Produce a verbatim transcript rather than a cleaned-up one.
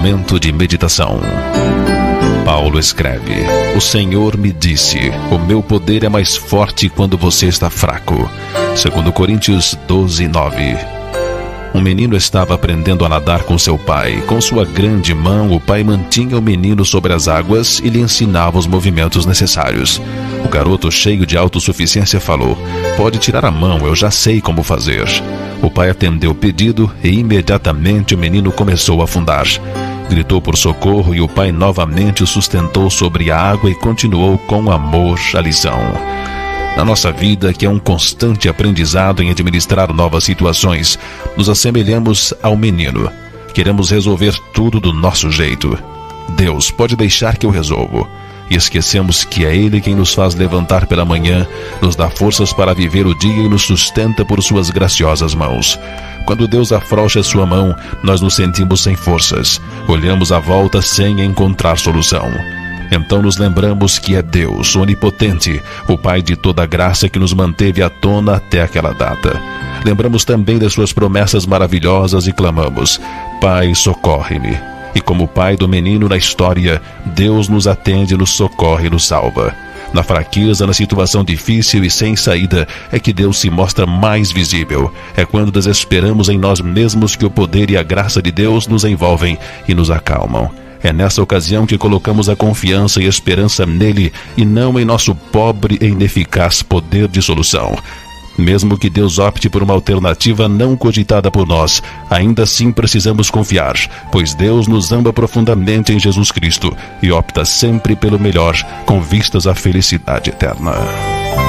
Momento de meditação. Paulo escreve: O Senhor me disse, o meu poder é mais forte quando você está fraco. Segundo Coríntios doze, nove. Um menino estava aprendendo a nadar com seu pai. Com sua grande mão, o pai mantinha o menino sobre as águas e lhe ensinava os movimentos necessários. O garoto, cheio de autossuficiência, falou: Pode tirar a mão, eu já sei como fazer. O pai atendeu o pedido e imediatamente o menino começou a afundar. Gritou por socorro e o pai novamente o sustentou sobre a água e continuou com amor a lição. Na nossa vida, que é um constante aprendizado em administrar novas situações, nos assemelhamos ao menino. Queremos resolver tudo do nosso jeito. Deus, pode deixar que eu resolvo. E esquecemos que é Ele quem nos faz levantar pela manhã, nos dá forças para viver o dia e nos sustenta por suas graciosas mãos. Quando Deus afrouxa sua mão, nós nos sentimos sem forças. Olhamos à volta sem encontrar solução. Então nos lembramos que é Deus, onipotente, o Pai de toda a graça que nos manteve à tona até aquela data. Lembramos também das suas promessas maravilhosas e clamamos: Pai, socorre-me. E como pai do menino na história, Deus nos atende, nos socorre e nos salva. Na fraqueza, na situação difícil e sem saída, é que Deus se mostra mais visível. É quando desesperamos em nós mesmos que o poder e a graça de Deus nos envolvem e nos acalmam. É nessa ocasião que colocamos a confiança e esperança nele e não em nosso pobre e ineficaz poder de solução. Mesmo que Deus opte por uma alternativa não cogitada por nós, ainda assim precisamos confiar, pois Deus nos ama profundamente em Jesus Cristo e opta sempre pelo melhor, com vistas à felicidade eterna.